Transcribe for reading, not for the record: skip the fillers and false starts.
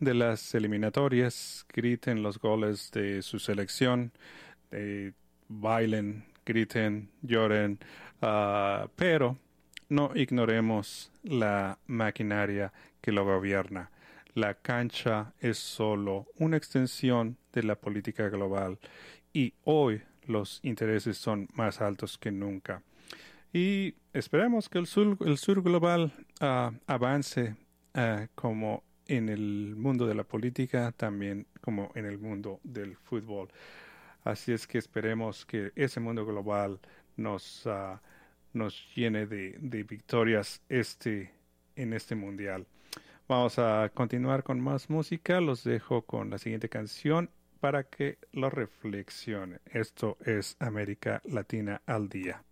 de las eliminatorias, griten los goles de su selección, bailen, griten, lloren, pero no ignoremos la maquinaria que lo gobierna. La cancha es solo una extensión de la política global y hoy los intereses son más altos que nunca. Y esperemos que el sur global avance como en el mundo de la política, también como en el mundo del fútbol. Así es que esperemos que ese mundo global nos llene de victorias en este mundial. Vamos a continuar con más música. Los dejo con la siguiente canción para que lo reflexionen. Esto es América Latina al día.